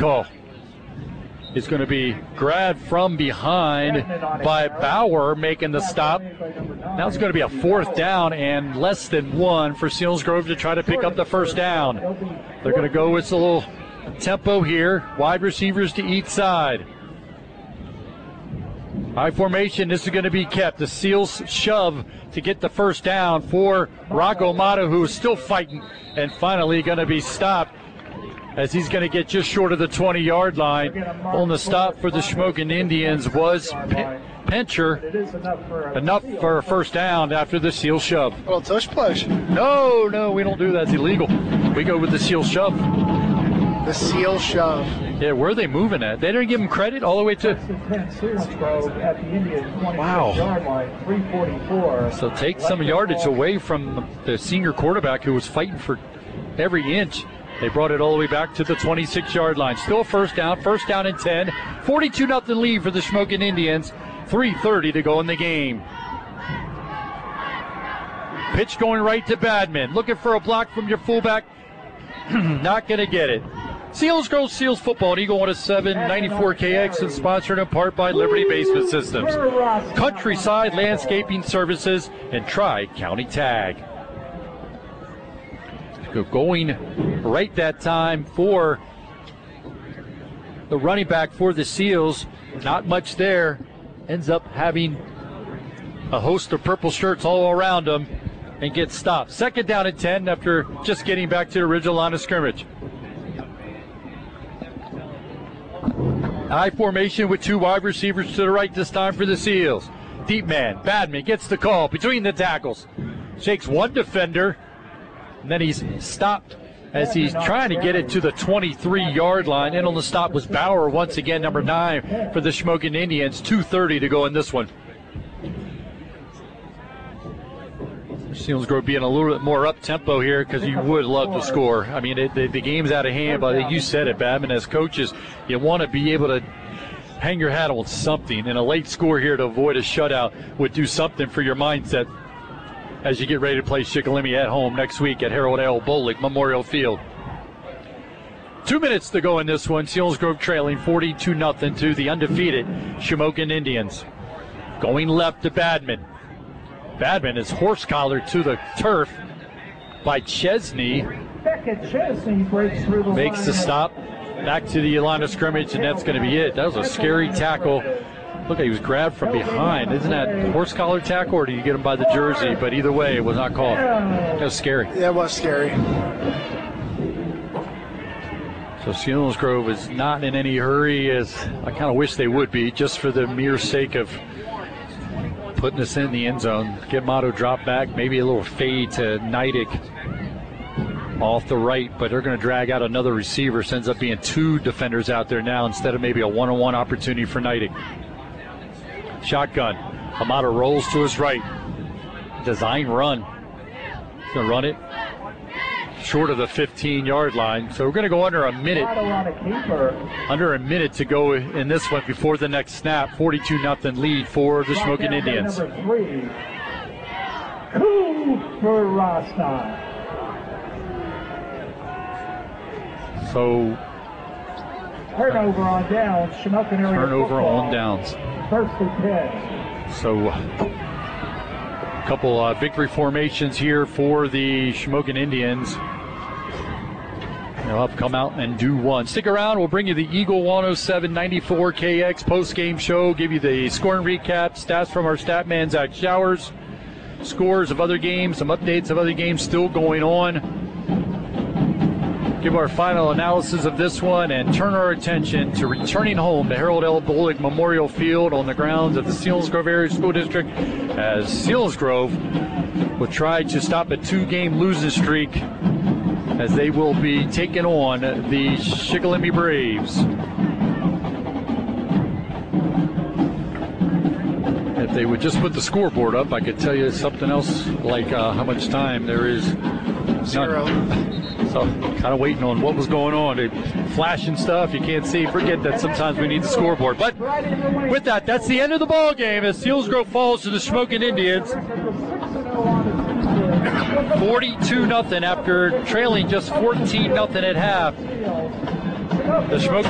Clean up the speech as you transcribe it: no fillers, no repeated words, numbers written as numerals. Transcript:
call. It's going to be grabbed from behind by Bauer, making the stop. Now it's going to be a 4th down and less than 1 for Selinsgrove to try to pick up the first down. They're going to go with a little tempo here. Wide receivers to each side. High formation, this is going to be kept. The Seals shove to get the first down for Rocco Amato, who is still fighting, and finally going to be stopped as he's going to get just short of the 20-yard line. On the stop for the Shamokin Indians was Pencher. Enough for a first down after the Seal shove. Well, tush push. No, we don't do that. It's illegal. We go with the Seal shove. The Seal shove. Yeah, where are they moving at? They didn't give him credit all the way to... Wow. So take some yardage away from the senior quarterback who was fighting for every inch. They brought it all the way back to the 26-yard line. Still a first down and 10. 42-0 lead for the Shamokin Indians. 3:30 to go in the game. Pitch going right to Badman. Looking for a block from your fullback. Not going to get it. Selinsgrove Seals football on Eagle 107 94 KX is sponsored in part by Liberty Basement Systems, Countryside Landscaping Services, and Tri-County Tag. Going right that time for the running back for the Seals. Not much there. Ends up having a host of purple shirts all around him and gets stopped. 2nd down and 10 after just getting back to the original line of scrimmage. High formation with 2 wide receivers to the right this time for the Seals. Deep man, Badman gets the call between the tackles. Shakes one defender, and then he's stopped as he's trying to get it to the 23-yard line. In on the stop was Bauer once again, number 9 for the Shamokin Indians. 2:30 to go in this one. Selinsgrove being a little bit more up-tempo here because you would love to score. I mean, the game's out of hand, but you said it, Badman. As coaches, you want to be able to hang your hat on something, and a late score here to avoid a shutout would do something for your mindset as you get ready to play Shikellamy at home next week at Harold L. Bolig Memorial Field. 2 minutes to go in this one. Selinsgrove trailing 42-0 to the undefeated Shamokin Indians. Going left to Badman. Badman is horse-collared to the turf by Chesney. Makes the stop. Back to the line of scrimmage, and that's going to be it. That was a scary tackle. Look, he was grabbed from behind. Isn't that horse collar tackle, or do you get him by the jersey? But either way, it was not called. That was scary. Yeah, it was scary. So Selinsgrove is not in any hurry, as I kind of wish they would be, just for the mere sake of putting us in the end zone. Get Motto drop back, maybe a little fade to Neidig off the right, but they're going to drag out another receiver. So ends up being 2 defenders out there now instead of maybe a one-on-one opportunity for Neidig. Shotgun. Amato rolls to his right. Design run. He's going to run it short of the 15-yard line. So we're going to go under a minute. Under a minute to go in this one before the next snap. 42-0 lead for the Shamokin Indians. So turnover on downs. Shamokin area turnover football. on downs. 1st and 10. So a couple victory formations here for the Shamokin Indians. They'll have to come out and do one. Stick around. We'll bring you the Eagle 107-94 KX post-game show. Give you the scoring recap, stats from our stat man, Zach Showers, scores of other games, some updates of other games still going on. Give our final analysis of this one and turn our attention to returning home to Harold L. Bolig Memorial Field on the grounds of the Selinsgrove Area School District, as Selinsgrove will try to stop a 2-game losing streak as they will be taking on the Shikellamy Braves. If they would just put the scoreboard up, I could tell you something else, like how much time there is. 0. So kind of waiting on what was going on. They flashing stuff you can't see. Forget that sometimes we need the scoreboard. But with that, that's the end of the ball game as Selinsgrove falls to the Shamokin Indians. 42-0 after trailing just 14-0 at half. The Shamokin